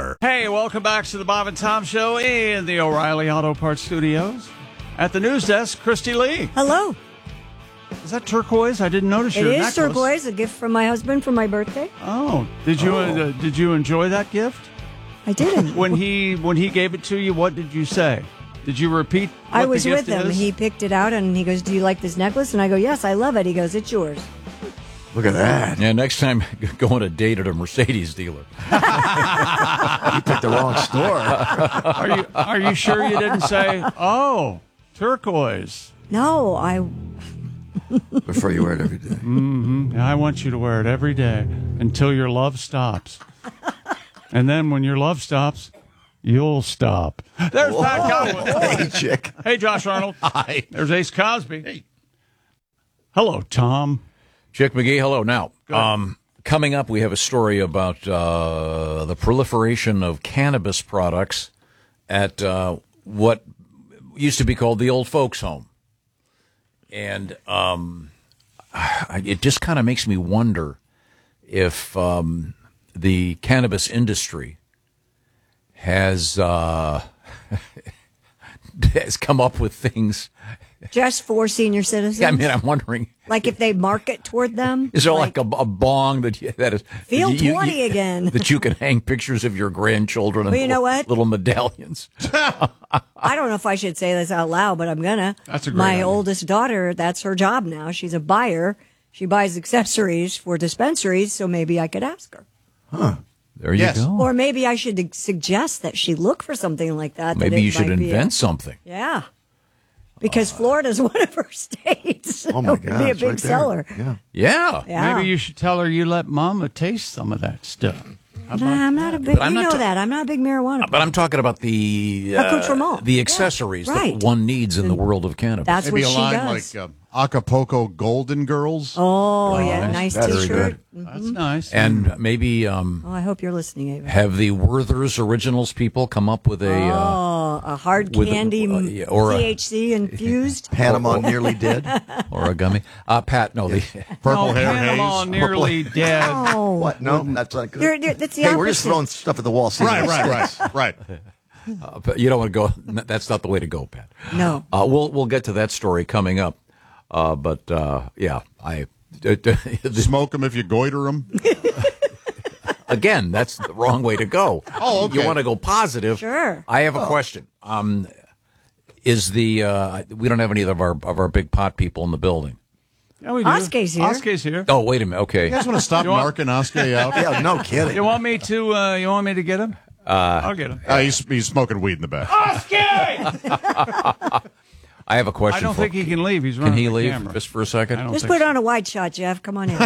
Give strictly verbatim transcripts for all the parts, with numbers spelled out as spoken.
Hour. Hey, welcome back to the Bob and Tom Show in the O'Reilly Auto Parts Studios. At the news desk, Christy Lee. Hello. Is that turquoise? I didn't notice It your is necklace. turquoise, a gift from my husband for my birthday. Oh, did you Oh. Uh, did you enjoy that gift? I did. When he when he gave it to you, what did you say? Did you repeat what I was the gift with him. is? He picked it out and he goes, "Do you like this necklace?" And I go, "Yes, I love it." He goes, "It's yours." Look at that. Yeah, next time, go on a date at a Mercedes dealer. You picked the wrong store. Are you are you sure you didn't say, "Oh, turquoise"? No, I. Before you wear it every day. Mm-hmm. I want you to wear it every day until your love stops. And then when your love stops, you'll stop. There's Pat Godwin. Hey, chick. Hey, Josh Arnold. Hi. There's Ace Cosby. Hey. Hello, Tom. Chick McGee, hello. Now, um, coming up, we have a story about uh, the proliferation of cannabis products at uh, what used to be called the old folks' home. And um, it just kind of makes me wonder if um, the cannabis industry has uh, has come up with things. Just for senior citizens. Yeah, I mean, I'm wondering. Like if they market toward them. Is there like, like a, a bong that you, that is Feel you, twenty you, again that you can hang pictures of your grandchildren and well, you know little, what? little medallions? I don't know if I should say this out loud, but I'm gonna. That's a great My idea. oldest daughter, that's her job now. She's a buyer. She buys accessories for dispensaries, so maybe I could ask her. Huh. There you Yes. go. Or maybe I should suggest that she look for something like that. that Maybe it you should might be invent a- something. Yeah. Because Florida's one of her states. Oh, my It would God. be a it's big right there. seller. Yeah. Yeah. Yeah. Maybe you should tell her you let Mama taste some of that stuff. How about Nah, I'm not a big. But I'm you not know ta- that I'm not a big marijuana. But I'm talking about the Accoutrement. uh, the Yeah, accessories right. that one needs in the world of cannabis. That's Maybe what a she line does. like uh, Acapulco Golden Girls. oh yeah, nice That's very T-shirt. good. That's nice. and maybe um, Oh, I hope you're listening, Ava. have the Werther's Originals people come up with a uh, Oh, a hard with a- candy, uh, yeah, or a- T H C infused. Panama nearly dead. or a gummy. Uh, Pat, no, the, Purple no, hair Panama haze. nearly dead. Oh, What? No, that's not good. You're- you're- that's the hey, we're just opposite. throwing stuff at the wall. See Right, what right, sticks. right, right. uh, but you don't want to go. That's not the way to go, Pat. no. Uh, we'll we'll get to that story coming up. Uh, but uh, yeah, I Smoke them if you goiter them. again, that's the wrong way to go. Oh, okay. You want to go positive. Sure. I have a question. Um, is the uh, we don't have any of our of our big pot people in the building? Yeah, we do. Oscar's here. Oscar's here. Oh, wait a minute. Okay. You guys want to stop You want- narking Oscar out? Yeah, no kidding. You want me to? Uh, you want me to get him? Uh, I'll get him. Uh, he's, he's smoking weed in the back. I have a question. I don't for, think he can leave. He's Can running he the leave camera. just for a second? I don't Just think put on a wide shot, Jeff. Come on in.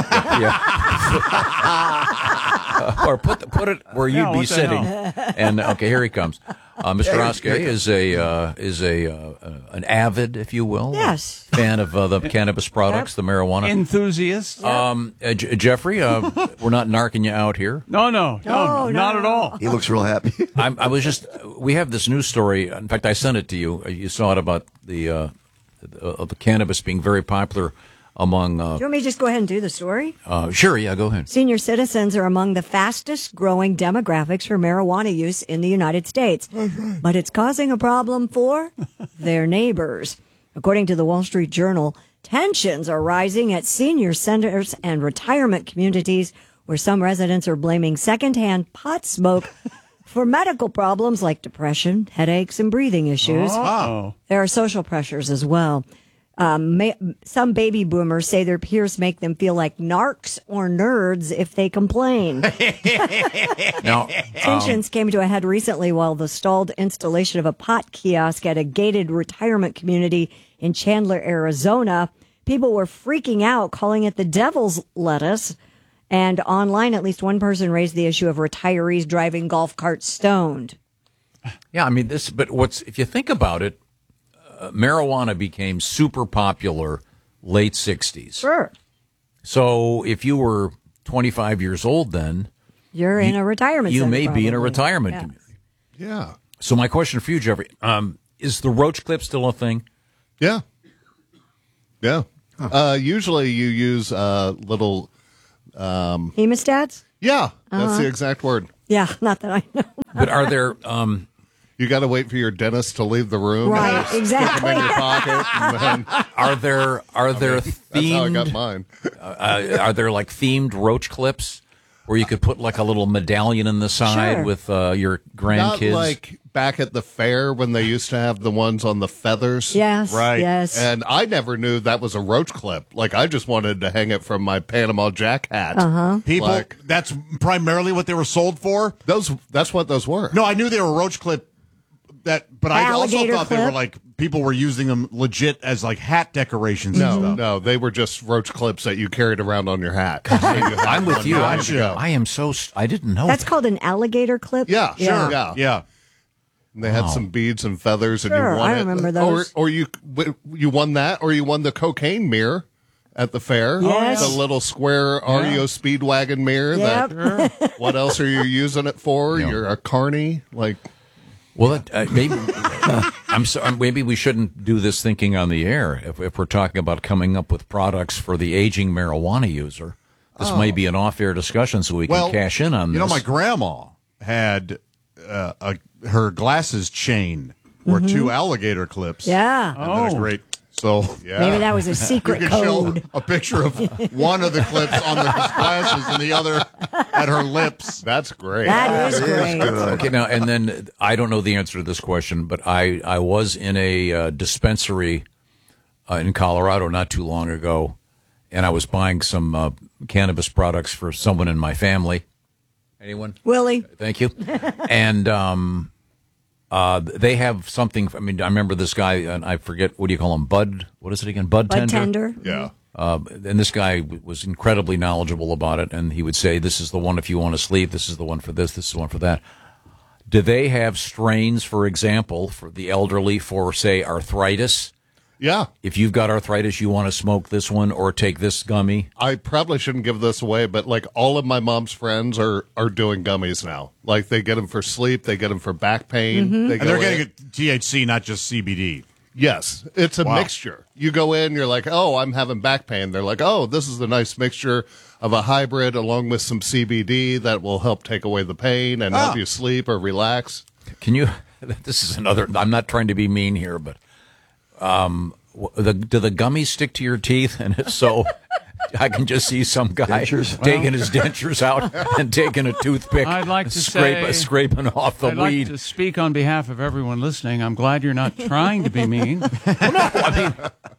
Uh, or put the, put it where you'd Yeah, be what the sitting. hell? And okay, here he comes. Uh, Mister Oscar is a uh, is a uh, uh, an avid, if you will, Yes. fan of uh, the cannabis products, the marijuana. Enthusiast? um, uh, J- Jeffrey, uh, we're not narking you out here. No, no, no, No, not no. at all. He looks real happy. I'm, I was just. We have this news story. In fact, I sent it to you. You saw it about the uh, of the cannabis being very popular among. Uh, Do you want me to just go ahead and do the story? uh, sure, yeah, go ahead. Senior citizens are among the fastest growing demographics for marijuana use in the United States. But it's causing a problem for their neighbors. According to the Wall Street Journal, tensions are rising at senior centers and retirement communities where some residents are blaming secondhand pot smoke for medical problems like depression, headaches, and breathing issues. Oh. There are social pressures as well. Um, may, some baby boomers say their peers make them feel like narcs or nerds if they complain. Now, Tensions came to a head recently while the stalled installation of a pot kiosk at a gated retirement community in Chandler, Arizona. People were freaking out, calling it the devil's lettuce. And online, at least one person raised the issue of retirees driving golf carts stoned. yeah, I mean this. But what's if you think about it, uh, marijuana became super popular late sixties. Sure. So if you were twenty-five years old then, You're in a retirement you center, may be in a probably. retirement Yeah. community. Yeah. So my question for you, Jeffrey, um, is the roach clip still a thing? Yeah. Yeah. Uh, usually you use uh, little. Hemostats? Yeah, that's Uh-huh. the exact word. Yeah, not that I know. But are there? Um, You got to wait for your dentist to leave the room. Right, and just exactly. Stick them in your pocket. And then, are there? Are there that's how I got themed? mine. Uh, are there like themed roach clips where you could put like a little medallion in the side Sure. with uh, your Not grandkids? like back at the fair when they used to have the ones on the feathers. Yes, Right. yes. And I never knew that was a roach clip. Like, I just wanted to hang it from my Panama Jack hat. Uh-huh. People, Like, that's primarily what they were sold for. those, that's what those were. No, I knew they were roach clip. That, but I also Alligator thought they were clip? like people were using them legit as like hat decorations. No, and stuff. no, they were just roach clips that you carried around on your hat. So you had I'm with one you. ready I'm, to go. I am so. st- I didn't know. That's that. called an alligator clip? Yeah, sure. Yeah. Yeah. And they had some beads and feathers, and Sure, you won I it. remember those. Or, or you you won that, or you won the cocaine mirror at the fair. Yes. The little square R E O Speedwagon mirror. Yep. That, what else are you using it for? Yeah. You're a carny, like. Well, that, uh, maybe I'm so, um, maybe we shouldn't do this thinking on the air. If, if we're talking about coming up with products for the aging marijuana user, this might be an off-air discussion, so we can Well, cash in on you this. know, my grandma had uh, a, her glasses chain were two alligator clips. Yeah. And that was Oh. great. So yeah, Maybe that was a You secret could code. show a picture of one of the clips on the glasses and the other at her lips. That's great. That is That is great. good. Okay, now and then I don't know the answer to this question, but I I was in a uh, dispensary uh, in Colorado not too long ago, and I was buying some uh, cannabis products for someone in my family. Anyone? Willie. Thank you. And um, uh, they have something. I mean, I remember this guy, and I forget what do you call him? Bud? What is it again? Bud, Bud tender. tender. Yeah. Uh, and this guy w- was incredibly knowledgeable about it, and he would say, "This is the one if you want to sleep. This is the one for this. This is the one for that." Do they have strains, for example, for the elderly for, say, arthritis? Yeah. If you've got arthritis, you want to smoke this one or take this gummy? I probably shouldn't give this away, but like all of my mom's friends are are doing gummies now. Like they get them for sleep, they get them for back pain. They and they're go getting in- a T H C, not just C B D. Yes, it's a Wow. mixture. You go in, you're like, oh, I'm having back pain. They're like, oh, this is a nice mixture of a hybrid along with some C B D that will help take away the pain and help Ah. you sleep or relax. Can you? This is another. I'm not trying to be mean here, but um, w- the, do the gummies stick to your teeth? And if so, I can just see some guy Dentures? taking his dentures out and taking a toothpick. I'd like to scrape, say- scraping off the I'd weed. like to speak on behalf of everyone listening. I'm glad you're not trying to be mean. I mean,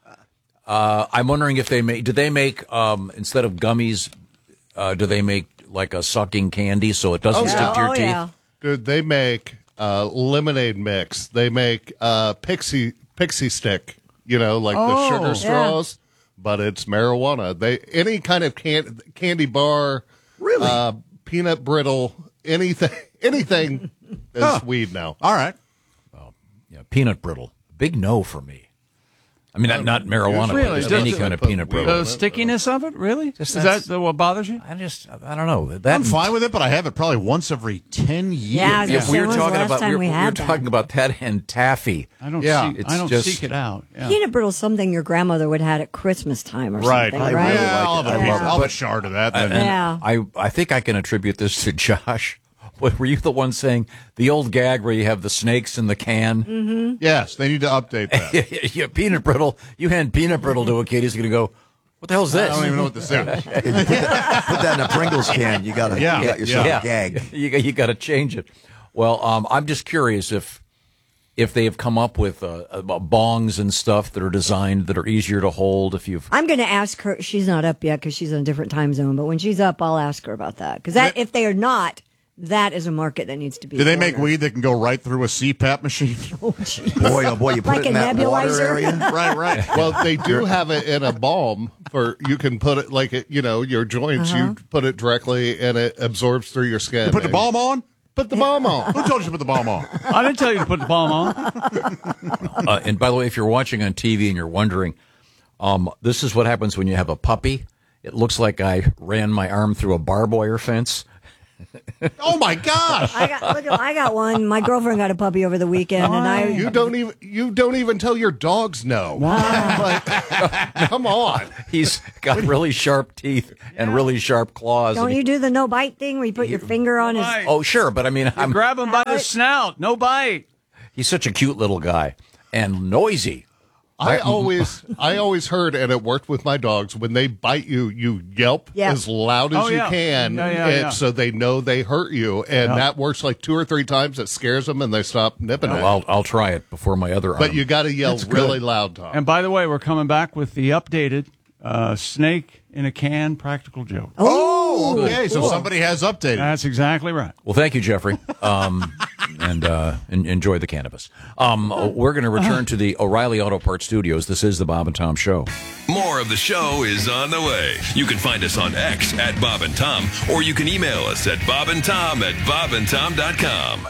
uh, I'm wondering if they make. Do they make um, instead of gummies? Uh, do they make like a sucking candy so it doesn't stick to your oh, teeth? yeah. Dude, they make uh, lemonade mix. They make uh, pixie pixie stick. You know, like the Oh. sugar Yeah. straws, but it's marijuana. They any kind of can, candy bar, Really? uh, peanut brittle, anything, anything is weed now. All right. Yeah, peanut brittle. Big no for me. I mean, not, not marijuana, but Really? just Does any it kind of put peanut weed brittle. The stickiness of it, really? Is that's- that the, what bothers you? I just, I don't know. That I'm fine with it, but I have it probably once every ten years. Yeah, I was Yeah, gonna we say, were when was the talking last about time we were, we we were had that? talking about that and taffy. I don't Yeah, see. it's I don't just- seek it out. Yeah. Peanut brittle's something your grandmother would have at Christmas time or Right. something, I right? really Yeah, like I'll it. have a I piece. love it. I'll have a shard of that. Then. And Yeah. I, I think I can attribute this to Josh. What, were you the one saying the old gag where you have the snakes in the can? Mm-hmm. Yes, they need to update that. yeah, peanut brittle. You hand peanut brittle to a kid, he's going to go, what the hell is I this? don't even know what this is. Put that in a Pringles can. You got to Yeah, you got yourself yeah. a gag. You, got- you got to change it. Well, um, I'm just curious if if they have come up with uh, uh, bongs and stuff that are designed that are easier to hold. If you've I'm going to ask her. She's not up yet because she's in a different time zone. But when she's up, I'll ask her about that. Because that, if they are not, that is a market that needs to be. Do they make cornered. weed that can go right through a C PAP machine? Boy, oh boy, you put Like it in a that water nebulizer? area. right, right. Well, they do have it in a balm for you can put it like it, you know your joints. You put it directly and it absorbs through your skin. You put the And- balm on? Put the balm on. Who told you to put the balm on? I didn't tell you to put the balm on. uh, and by the way, if you're watching on T V and you're wondering, um, this is what happens when you have a puppy. It looks like I ran my arm through a barbed wire fence. Oh my gosh! I got look, I got one. My girlfriend got a puppy over the weekend, and I You don't even you don't even tell your dogs no. Like, come on. He's got really sharp teeth and really sharp claws. don't and he- you do the no bite thing where you put your finger on his? Bite. Oh, sure, but I mean, I'm, Grab him by the snout. No bite. he's such a cute little guy and noisy. I always I always heard, and it worked with my dogs, when they bite you, you yelp Yeah. as loud as Oh, you yeah. can, Yeah, yeah, and yeah. so they know they hurt you, and Yeah. that works like two or three times. It scares them, and they stop nipping Well, it. I'll, I'll try it before my other But arm. you got to yell really loud, Tom. And by the way, we're coming back with the updated uh, snake in a can practical joke. Oh, okay. So somebody has updated. That's exactly right. Well, thank you, Jeffrey, um, and uh, en- enjoy the cannabis. Um, we're going to return to the O'Reilly Auto Parts Studios. This is the Bob and Tom Show. More of the show is on the way. You can find us on X at Bob and Tom, or you can email us at bob and tom at bob and tom dot com.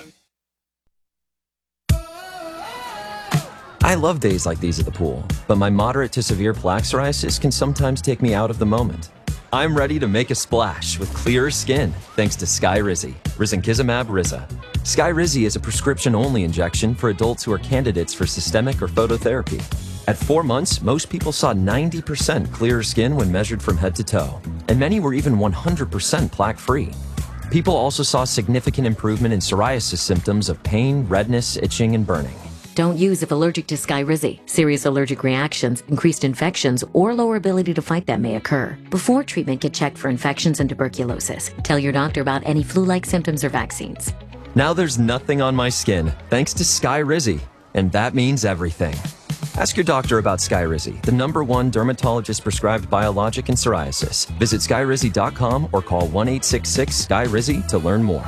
I love days like these at the pool, but my moderate to severe plaque psoriasis can sometimes take me out of the moment. I'm ready to make a splash with clearer skin thanks to Skyrizi, risankizumab Riza. Skyrizi is a prescription-only injection for adults who are candidates for systemic or phototherapy. At four months, most people saw ninety percent clearer skin when measured from head to toe, and many were even one hundred percent plaque-free. People also saw significant improvement in psoriasis symptoms of pain, redness, itching, and burning. Don't use if allergic to Skyrizi. Serious allergic reactions, increased infections, or lower ability to fight them may occur. Before treatment, get checked for infections and tuberculosis. Tell your doctor about any flu-like symptoms or vaccines. Now there's nothing on my skin thanks to Skyrizi, and that means everything. Ask your doctor about Skyrizi, the number one dermatologist-prescribed biologic in psoriasis. Visit skyrizi dot com or call one eight six six S K Y R I Z I to learn more.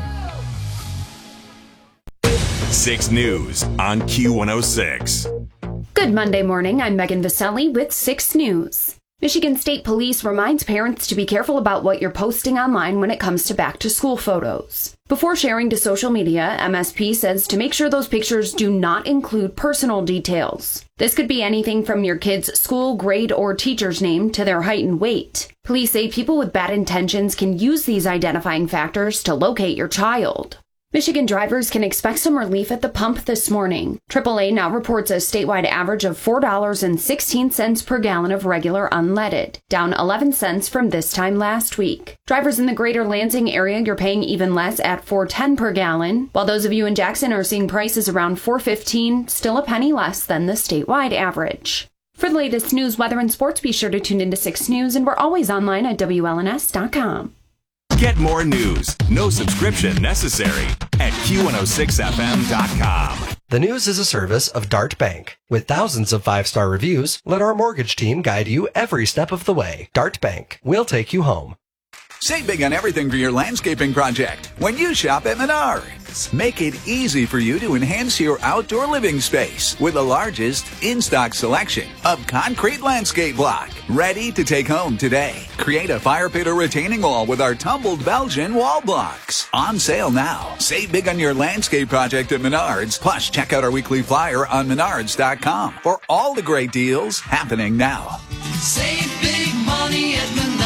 six News on Q one oh six. Good Monday morning. I'm Megan Vaselli with six News. Michigan State Police reminds parents to be careful about what you're posting online when it comes to back-to-school photos. Before sharing to social media, M S P says to make sure those pictures do not include personal details. This could be anything from your kid's school, grade, or teacher's name to their height and weight. Police say people with bad intentions can use these identifying factors to locate your child. Michigan drivers can expect some relief at the pump this morning. triple A now reports a statewide average of four dollars and sixteen cents per gallon of regular unleaded, down eleven cents from this time last week. Drivers in the greater Lansing area, you're paying even less at four dollars and ten cents per gallon, while those of you in Jackson are seeing prices around four dollars and fifteen cents, still a penny less than the statewide average. For the latest news, weather, and sports, be sure to tune into six News, and we're always online at W L N S dot com. Get more news, no subscription necessary, at Q one oh six F M dot com. The News is a service of Dart Bank. With thousands of five-star reviews, let our mortgage team guide you every step of the way. Dart Bank. We'll take you home. Save big on everything for your landscaping project when you shop at Menards. Make it easy for you to enhance your outdoor living space with the largest in-stock selection of concrete landscape block. Ready to take home today. Create a fire pit or retaining wall with our tumbled Belgian wall blocks. On sale now. Save big on your landscape project at Menards. Plus, check out our weekly flyer on menards dot com for all the great deals happening now. Save big money at Menards.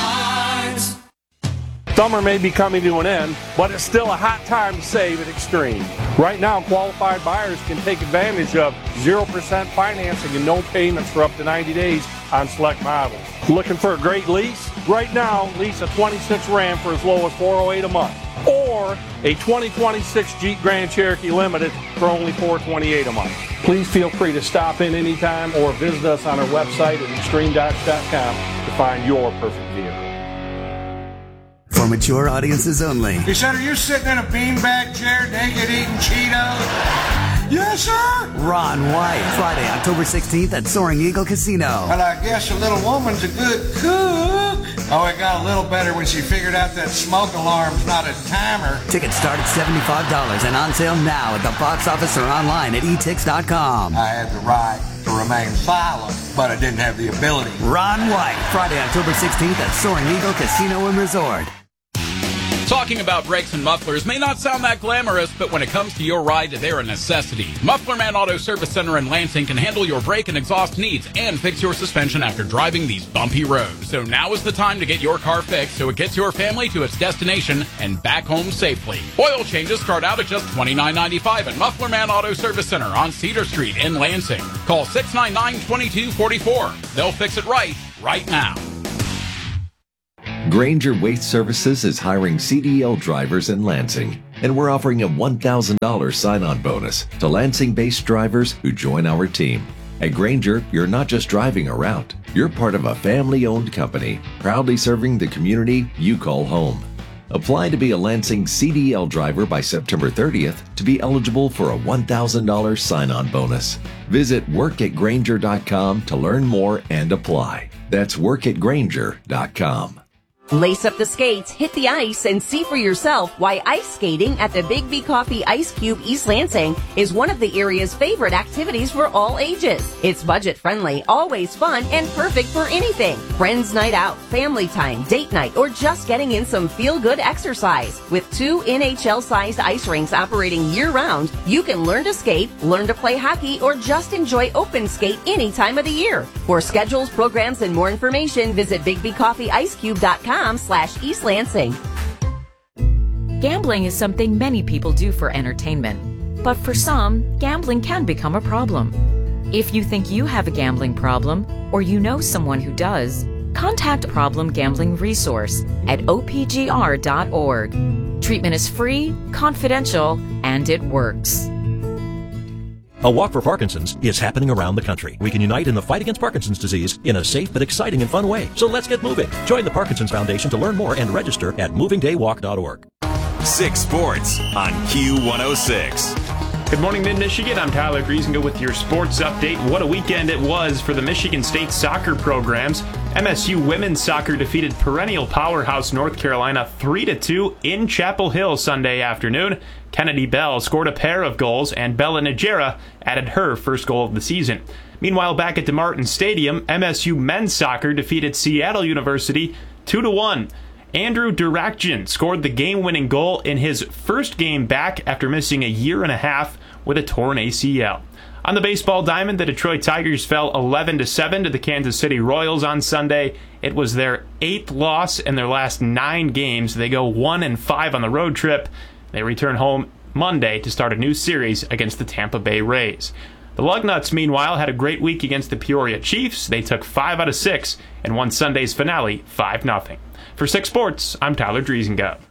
Summer may be coming to an end, but it's still a hot time to save at Extreme. Right now, qualified buyers can take advantage of zero percent financing and no payments for up to ninety days on select models. Looking for a great lease? Right now, lease a twenty-six Ram for as low as four oh eight a month, or a twenty twenty-six Jeep Grand Cherokee Limited for only four twenty-eight a month. Please feel free to stop in anytime or visit us on our website at extreme dodge dot com to find your perfect vehicle. For mature audiences only. He said, are you sitting in a beanbag chair naked eating Cheetos? Yes, sir. Ron White, Friday, October sixteenth at Soaring Eagle Casino. Well, I guess a little woman's a good cook. Oh, it got a little better when she figured out that smoke alarm's not a timer. Tickets start at seventy-five dollars and on sale now at the box office or online at e tix dot com. I had the right to remain silent, but I didn't have the ability. Ron White, Friday, October sixteenth at Soaring Eagle Casino and Resort. Talking about brakes and mufflers may not sound that glamorous, but when it comes to your ride, they're a necessity. Muffler Man Auto Service Center in Lansing can handle your brake and exhaust needs and fix your suspension after driving these bumpy roads. So now is the time to get your car fixed so it gets your family to its destination and back home safely. Oil changes start out at just twenty-nine ninety-five at Muffler Man Auto Service Center on Cedar Street in Lansing. Call six nine nine, two two four four. They'll fix it right, right now. Granger Waste Services is hiring C D L drivers in Lansing, and we're offering a one thousand dollars sign-on bonus to Lansing-based drivers who join our team. At Granger, you're not just driving around. You're part of a family-owned company, proudly serving the community you call home. Apply to be a Lansing C D L driver by September thirtieth to be eligible for a one thousand dollars sign-on bonus. Visit work at granger dot com to learn more and apply. That's work at granger dot com. Lace up the skates, hit the ice, and see for yourself why ice skating at the Big B Coffee Ice Cube East Lansing is one of the area's favorite activities for all ages. It's budget-friendly, always fun, and perfect for anything. Friends night out, family time, date night, or just getting in some feel-good exercise. With two N H L-sized ice rinks operating year-round, you can learn to skate, learn to play hockey, or just enjoy open skate any time of the year. For schedules, programs, and more information, visit big b coffee ice cube dot com slash East Lansing. Gambling is something many people do for entertainment, but for some, gambling can become a problem. If you think you have a gambling problem, or you know someone who does, contact Problem Gambling Resource at o p g r dot org. Treatment is free, confidential, and it works. A Walk for Parkinson's is happening around the country. We can unite in the fight against Parkinson's disease in a safe but exciting and fun way. So let's get moving. Join the Parkinson's Foundation to learn more and register at moving day walk dot org. Six Sports on Q one oh six. Good morning, Mid-Michigan. I'm Tyler Griesengo with your sports update. What a weekend it was for the Michigan State soccer programs. M S U women's soccer defeated perennial powerhouse North Carolina three to two in Chapel Hill Sunday afternoon. Kennedy Bell scored a pair of goals, and Bella Najera added her first goal of the season. Meanwhile, back at DeMartin Stadium, M S U men's soccer defeated Seattle University two to one. Andrew Durakjian scored the game-winning goal in his first game back after missing a year and a half with a torn A C L. On the baseball diamond, the Detroit Tigers fell eleven to seven to the Kansas City Royals on Sunday. It was their eighth loss in their last nine games. They go one and five on the road trip. They return home Monday to start a new series against the Tampa Bay Rays. The Lugnuts, meanwhile, had a great week against the Peoria Chiefs. They took five out of six and won Sunday's finale five nothing. For Six Sports, I'm Tyler Driesengo.